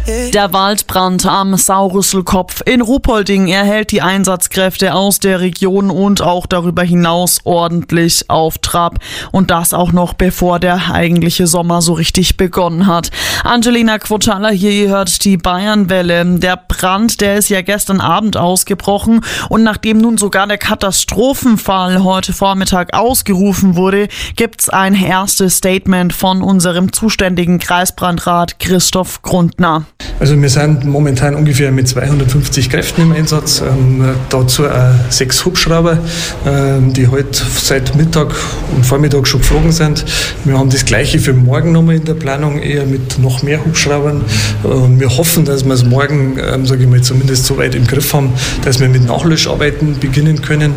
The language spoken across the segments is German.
Der Waldbrand am Saurüsselkopf in Ruhpolding erhält die Einsatzkräfte aus der Region und auch darüber hinaus ordentlich auf Trab. Und das auch noch bevor der eigentliche Sommer so richtig begonnen hat. Angelina Quotala hier, ihr hört die Bayernwelle. Der Brand, der ist ja gestern Abend ausgebrochen und nachdem nun sogar der Katastrophenfall heute Vormittag ausgerufen wurde, gibt's ein erstes Statement von unserem zuständigen Kreisbrandrat Christoph Grundner. Also wir sind momentan ungefähr mit 250 Kräften im Einsatz, dazu auch 6 Hubschrauber, die heute seit Mittag und Vormittag schon geflogen sind. Wir haben das Gleiche für morgen nochmal in der Planung, eher mit noch mehr Hubschraubern. Wir hoffen, dass wir es morgen, sage ich mal, zumindest so weit im Griff haben, dass wir mit Nachlöscharbeiten beginnen können.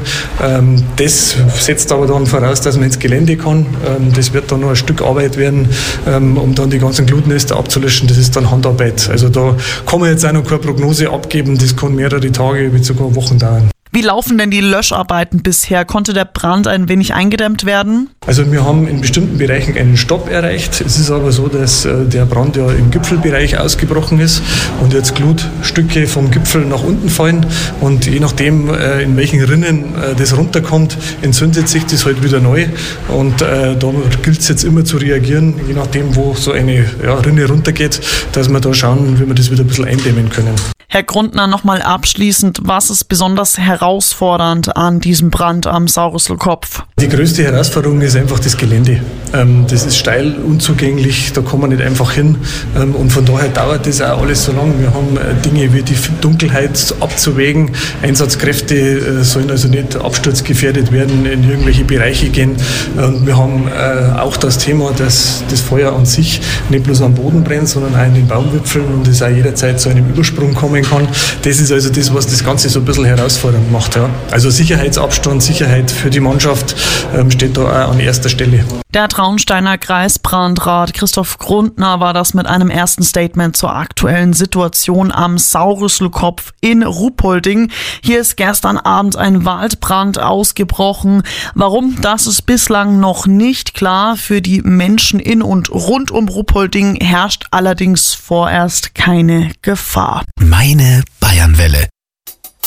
Das setzt aber dann voraus, dass man ins Gelände kann. Das wird dann noch ein Stück Arbeit werden, um dann die ganzen Glutnester abzulöschen. Das ist dann Handarbeit. Also da kann man jetzt auch noch keine Prognose abgeben. Das kann mehrere Tage bis sogar Wochen dauern. Wie laufen denn die Löscharbeiten bisher? Konnte der Brand ein wenig eingedämmt werden? Also wir haben in bestimmten Bereichen einen Stopp erreicht. Es ist aber so, dass der Brand ja im Gipfelbereich ausgebrochen ist und jetzt Glutstücke vom Gipfel nach unten fallen und je nachdem, in welchen Rinnen das runterkommt, entzündet sich das halt wieder neu und da gilt es jetzt immer zu reagieren, je nachdem, wo so eine Rinne runtergeht, dass wir da schauen, wie wir das wieder ein bisschen eindämmen können. Herr Grundner, nochmal abschließend, was ist besonders herausfordernd an diesem Brand am Saurüsselkopf? Die größte Herausforderung ist einfach das Gelände. Das ist steil, unzugänglich, da kann man nicht einfach hin und von daher dauert das auch alles so lang. Wir haben Dinge wie die Dunkelheit abzuwägen. Einsatzkräfte sollen also nicht absturzgefährdet werden, in irgendwelche Bereiche gehen. Und wir haben auch das Thema, dass das Feuer an sich nicht bloß am Boden brennt, sondern auch in den Baumwipfeln und es auch jederzeit zu einem Übersprung kommen kann. Das ist also das, was das Ganze so ein bisschen herausfordernd macht. Ja. Also Sicherheitsabstand, Sicherheit für die Mannschaft steht da auch an erster Stelle. Der Traunsteiner Kreisbrandrat Christoph Grundner war das mit einem ersten Statement zur aktuellen Situation am Saurüsselkopf in Ruhpolding. Hier ist gestern Abend ein Waldbrand ausgebrochen. Warum, das ist bislang noch nicht klar. Für die Menschen in und rund um Ruhpolding herrscht allerdings vorerst keine Gefahr. Meine Bayernwelle.